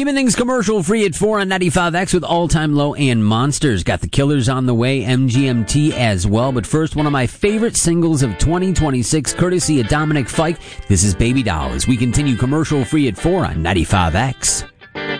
Keeping things commercial free at 4 on 95X with All Time Low and Monsters. Got the Killers on the way, MGMT as well. But first, one of my favorite singles of 2026, courtesy of Dominic Fike. This is Baby Doll as we continue commercial free at 4 on 95X.